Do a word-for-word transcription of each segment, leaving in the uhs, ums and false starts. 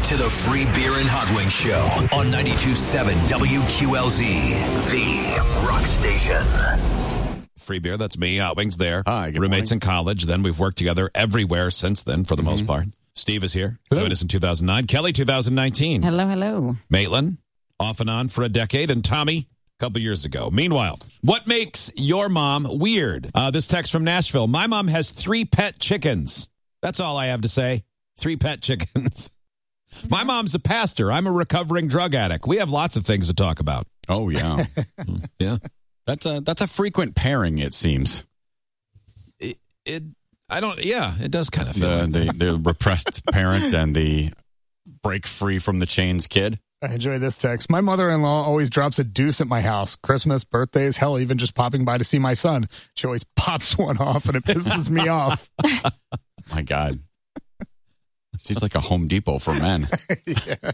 to the Free Beer and Hot Wings Show on ninety-two point seven W Q L Z, the rock station. Free Beer, that's me. Hot Wings there. Hi, good Roommates morning. in college. Then we've worked together everywhere since then, for the Mm-hmm. most part. Steve is here. Hello. Joined us in two thousand nine. Kelly, two thousand nineteen. Hello, hello. Maitland, off and on for a decade. And Tommy, a couple years ago. Meanwhile, what makes your mom weird? Uh, this text from Nashville. My mom has three pet chickens. That's all I have to say. Three pet chickens. My mom's a pastor. I'm a recovering drug addict. We have lots of things to talk about. Oh, yeah. Yeah. That's a that's a frequent pairing, it seems. It, it I don't, yeah, it does kind of feel The, like the, the repressed parent and the break free from the chains kid. I enjoy this text. My mother-in-law always drops a deuce at my house. Christmas, birthdays, hell, even just popping by to see my son. She always pops one off, and it pisses me off. My God. She's like a Home Depot for men. Yeah.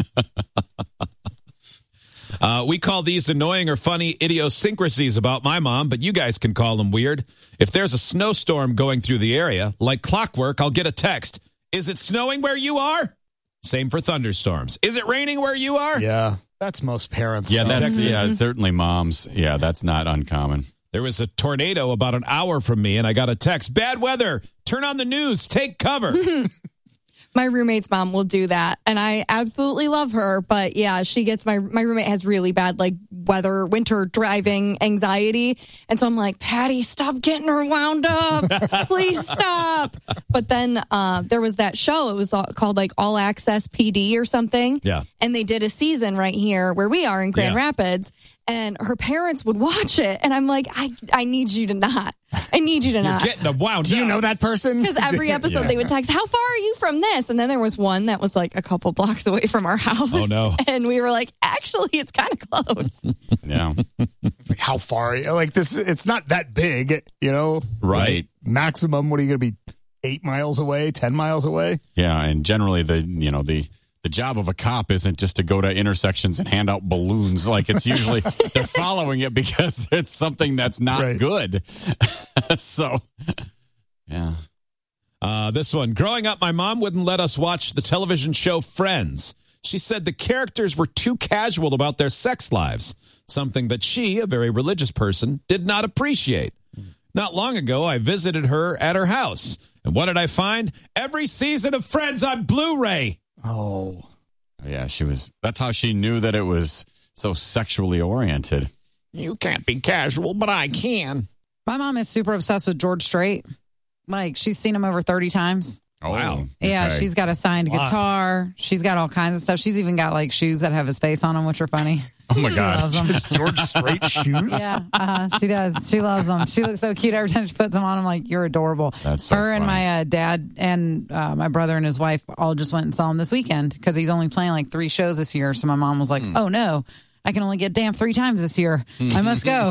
Uh, we call these annoying or funny idiosyncrasies about my mom, but you guys can call them weird. If there's a snowstorm going through the area, like clockwork, I'll get a text. Is it snowing where you are? Same for thunderstorms. Is it raining where you are? Yeah, that's most parents. Yeah, though. that's yeah, certainly moms. Yeah, that's not uncommon. There was a tornado about an hour from me, and I got a text. Bad weather. Turn on the news. Take cover. My roommate's mom will do that, and I absolutely love her. But yeah, she gets my my roommate has really bad like weather, winter driving anxiety, and so I'm like, Patty, stop getting her wound up, please stop. But then uh, there was that show. It was all, called like All Access P D or something. Yeah, and they did a season right here where we are in Grand Yeah. Rapids. And her parents would watch it, and I'm like, I, I need you to not. I need you to you're not. getting a wound. Do you up. know that person? Because every episode Yeah. they would text, how far are you from this? And then there was one that was like a couple blocks away from our house. Oh, no. And we were like, actually, it's kind of close. Yeah. Like, how far? Are you? Like this, it's not that big, you know. Right. Maximum. What are you going to be? Eight miles away? Ten miles away? Yeah, and generally the you know the the job of a cop isn't just to go to intersections and hand out balloons. Like it's usually they're following it because it's something that's not Right. good. So, yeah. Uh, this one. Growing up, my mom wouldn't let us watch the television show Friends. She said the characters were too casual about their sex lives, something that she, a very religious person, did not appreciate. Not long ago, I visited her at her house. And what did I find? Every season of Friends on Blu-ray. Oh, Yeah, she was. That's how she knew that it was so sexually oriented. You can't be casual, but I can. My mom is super obsessed with George Strait. Like, she's seen him over thirty times. Oh, Wow. Yeah, okay. she's got a signed Wow. guitar. She's got all kinds of stuff. She's even got, like, shoes that have his face on them, which are funny. Oh my She God. loves them. George Strait shoes? Yeah, uh, she does. She loves them. She looks so cute every time she puts them on. I'm like, you're adorable. That's so Her and funny. my uh, dad and uh, my brother and his wife all just went and saw him this weekend because he's only playing like three shows this year. So my mom was like, oh no, I can only get damn three times this year. I must go.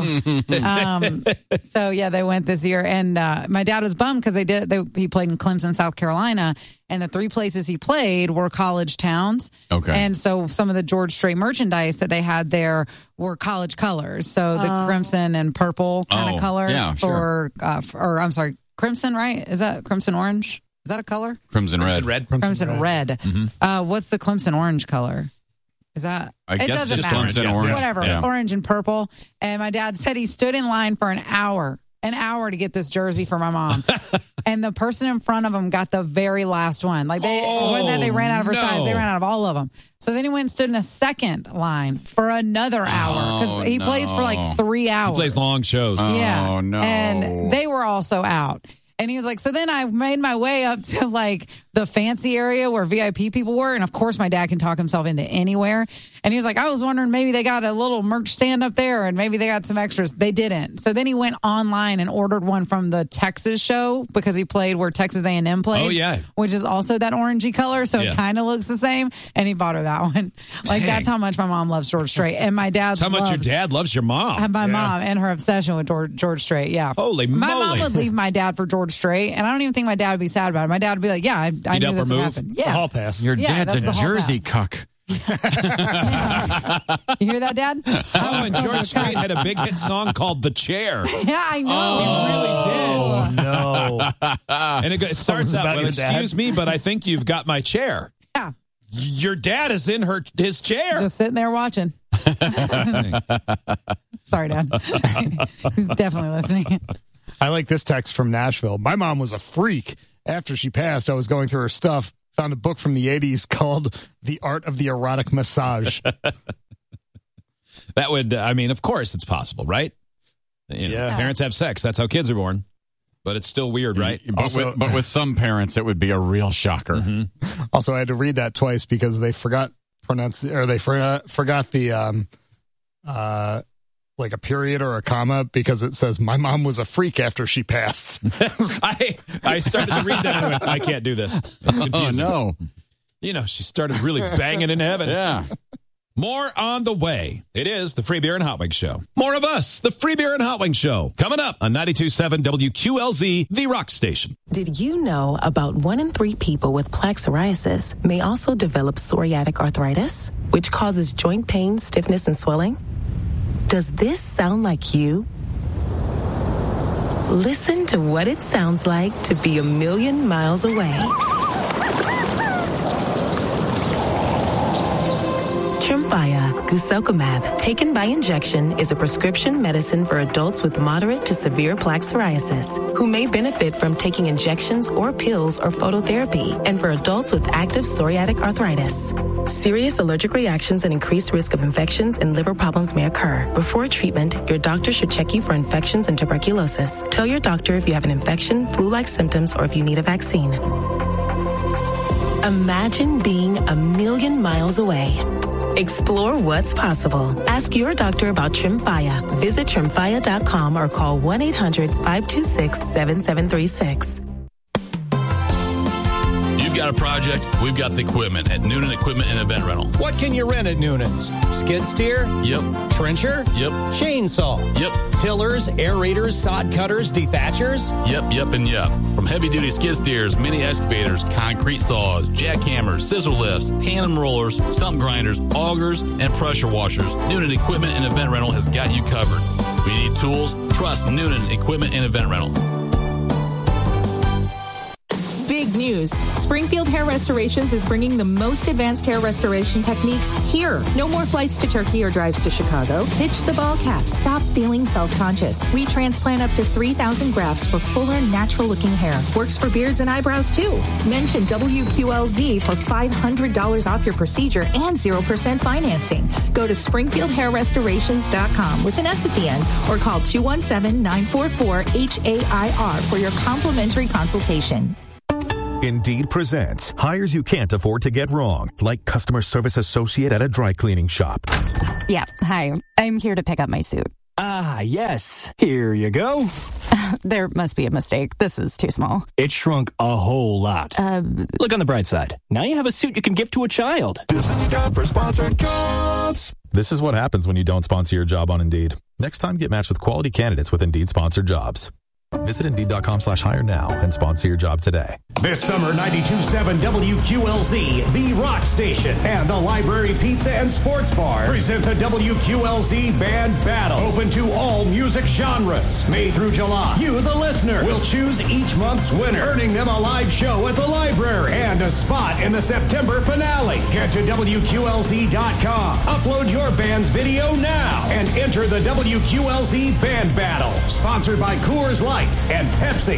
um, so yeah, they went this year, and uh, my dad was bummed because they did. They, he played in Clemson, South Carolina, and the three places he played were college towns. Okay. And so some of the George Strait merchandise that they had there were college colors. So the crimson and purple kind Oh, of color yeah, for, uh, for, or I'm sorry, crimson, right? Is that crimson orange? Is that a color? Crimson red. Red. Crimson, red. Uh, what's the crimson orange color? Is that? I it guess doesn't just matter. crimson Yeah. orange. Whatever, Yeah. orange and purple. And my dad said he stood in line for an hour, an hour to get this jersey for my mom. And the person in front of him got the very last one. Like they, Oh, when they ran out of her no. size, they ran out of all of them. So then he went and stood in a second line for another hour because Oh, he plays for no. like three hours. He plays long shows. Yeah. Oh, no. And they were also out. And he was like, so then I made my way up to like the fancy area where V I P people were. And of course, my dad can talk himself into anywhere. And he was like, I was wondering maybe they got a little merch stand up there and maybe they got some extras. They didn't. So then he went online and ordered one from the Texas show because he played where Texas A and M played. Oh, yeah. Which is also that orangey color. So Yeah. it kind of looks the same. And he bought her that one. Like, Dang. that's how much my mom loves George Strait. And my dad That's how much your loves- dad loves your mom. my mom and her obsession with George, George Strait. Yeah. Holy My moly. mom would leave my dad for George Strait, and I don't even think my dad would be sad about it. My dad would be like, yeah, I, I He'd knew help this her would move? happen. The Yeah. hall pass. Your Yeah, dad's that's a the whole Jersey pass. cuck. You hear that, Dad? Oh, and George Strait had a big hit song called The Chair. Yeah, I know. Oh, no. And it, go- it starts Songs out about with, your dad. excuse me, but I think you've got my chair. Yeah. your dad is in her his chair. Just sitting there watching. Sorry, Dad. He's definitely listening. I like this text from Nashville. My mom was a freak. After she passed, I was going through her stuff, found a book from the eighties called The Art of the Erotic Massage. That would, I mean, of course it's possible, right? You know, Yeah. Parents have sex. That's how kids are born. But it's still weird, right? But, Also- with, but with some parents, it would be a real shocker. Mm-hmm. Also, I had to read that twice because they forgot pronounce or they forgot forgot the um uh like a period or a comma because it says my mom was a freak after she passed. I I started to read that and I went, I can't do this. That's Oh, confusing. no. You know, she started really banging in heaven. Yeah. More on the way. It is the Free Beer and Hot Wings Show. More of us, the Free Beer and Hot Wings Show, coming up on ninety-two point seven W Q L Z, the rock station. Did you know about one in three people with plaque psoriasis may also develop psoriatic arthritis, which causes joint pain, stiffness, and swelling? Does this sound like you? Listen to what it sounds like to be a million miles away. Tremfya, guselkumab, taken by injection, is a prescription medicine for adults with moderate to severe plaque psoriasis who may benefit from taking injections or pills or phototherapy, and for adults with active psoriatic arthritis. Serious allergic reactions and increased risk of infections and liver problems may occur. Before treatment, your doctor should check you for infections and tuberculosis. Tell your doctor if you have an infection, flu-like symptoms, or if you need a vaccine. Imagine being a million miles away. Explore what's possible. Ask your doctor about Tremfya. Visit tremfya dot com or call one eight hundred five two six seven seven three six. You've got a project, we've got the equipment at Noonan Equipment and Event Rental. What can you rent at Noonan's? Skid steer? Yep. Trencher? Yep. Chainsaw? Yep. Tillers, aerators, sod cutters, dethatchers? Yep, yep, and yep. From heavy-duty skid steers, mini excavators, concrete saws, jackhammers, scissor lifts, tandem rollers, stump grinders, augers, and pressure washers, Noonan Equipment and Event Rental has got you covered. We need tools? Trust Noonan Equipment and Event Rental. Big news. Springfield Hair Restorations is bringing the most advanced hair restoration techniques here. No more flights to Turkey or drives to Chicago. Ditch the ball cap. Stop feeling self-conscious. We transplant up to three thousand grafts for fuller, natural-looking hair. Works for beards and eyebrows, too. Mention W Q L Z for five hundred dollars off your procedure and zero percent financing. Go to springfield hair restorations dot com with an S at the end or call two one seven, nine four four, H A I R for your complimentary consultation. Indeed presents hires you can't afford to get wrong, like customer service associate at a dry cleaning shop. Yeah, hi. I'm here to pick up my suit. Ah, yes. Here you go. There must be a mistake. This is too small. It shrunk a whole lot. Uh, Look on the bright side. Now you have a suit you can gift to a child. This is your job for sponsored jobs. This is what happens when you don't sponsor your job on Indeed. Next time, get matched with quality candidates with Indeed sponsored jobs. Visit Indeed.com slash hire now and sponsor your job today. This summer, ninety-two point seven W Q L Z, the rock station, and the Library Pizza and Sports Bar present the W Q L Z Band Battle, open to all music genres. May through July, you, the listener, will choose each month's winner, earning them a live show at the library and a spot in the September finale. Get to W Q L Z dot com, upload your band's video now, and enter the W Q L Z Band Battle, sponsored by Coors Light and Pepsi.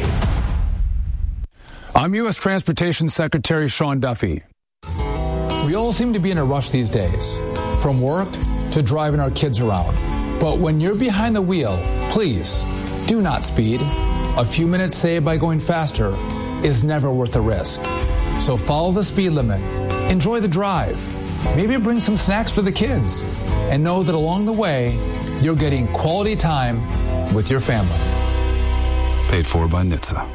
I'm U S Transportation Secretary Sean Duffy. We all seem to be in a rush these days, from work to driving our kids around. But when you're behind the wheel, please do not speed. A few minutes saved by going faster is never worth the risk. So follow the speed limit, enjoy the drive, maybe bring some snacks for the kids, and know that along the way, you're getting quality time with your family. Paid for by N H T S A.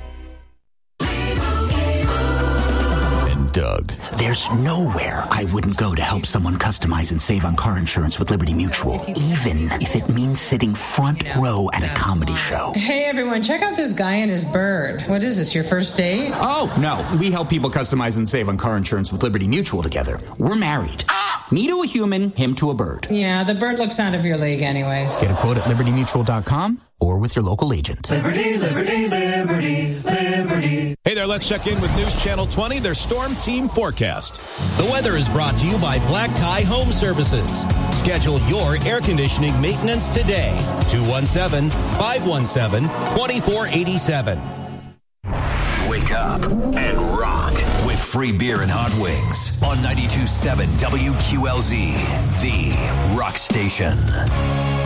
And Doug. There's nowhere I wouldn't go to help someone customize and save on car insurance with Liberty Mutual, even if it means sitting front row at a comedy show. Hey everyone, check out this guy and his bird. What is this, your first date? Oh, no. We help people customize and save on car insurance with Liberty Mutual together. We're married. Me to a human, him to a bird. Yeah, the bird looks out of your league anyways. Get a quote at liberty mutual dot com or with your local agent. Liberty, liberty, liberty, liberty. Hey there, let's check in with News Channel twenty, their Storm Team forecast. The weather is brought to you by Black Tie Home Services. Schedule your air conditioning maintenance today. two one seven, five one seven, two four eight seven. Wake up and rock with free beer and hot wings on ninety-two point seven W Q L Z, the rock station.